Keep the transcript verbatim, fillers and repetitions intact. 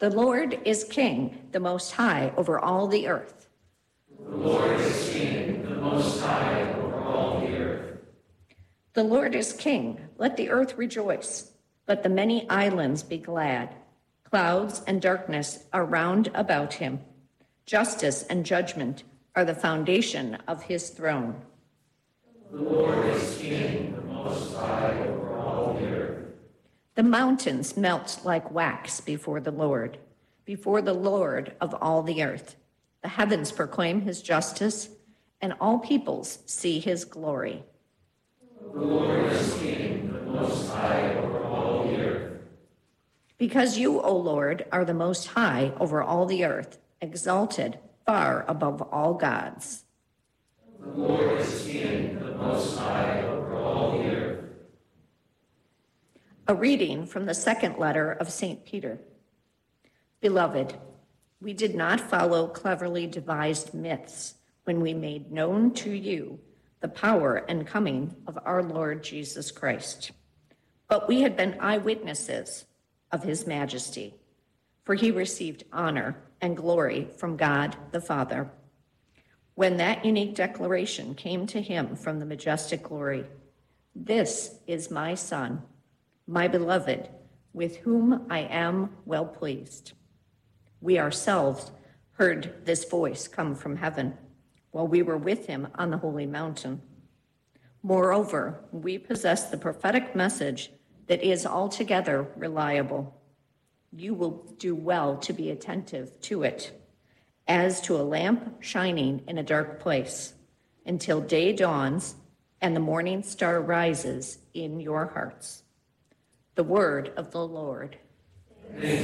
The Lord is King, the Most High, over all the earth. The Lord is King, the Most High, over all the earth. The Lord is King, let the earth rejoice. Let the many islands be glad. Clouds and darkness are round about him. Justice and judgment are the foundation of his throne. The Lord is King, the Most High, over all the earth. The mountains melt like wax before the Lord, before the Lord of all the earth. The heavens proclaim his justice, and all peoples see his glory. The Lord is King, the Most High, over all the earth. Because you, O Lord, are the Most High over all the earth, exalted far above all gods. The Lord is King, the Most High, over all the earth. A reading from the second letter of Saint Peter. Beloved, we did not follow cleverly devised myths when we made known to you the power and coming of our Lord Jesus Christ. But we had been eyewitnesses of his majesty, for he received honor and glory from God the Father. When that unique declaration came to him from the majestic glory, "This is my Son, my beloved, with whom I am well pleased." We ourselves heard this voice come from heaven while we were with him on the holy mountain. Moreover, we possess the prophetic message that is altogether reliable. You will do well to be attentive to it, as to a lamp shining in a dark place, until day dawns and the morning star rises in your hearts. The word of the Lord. Thanks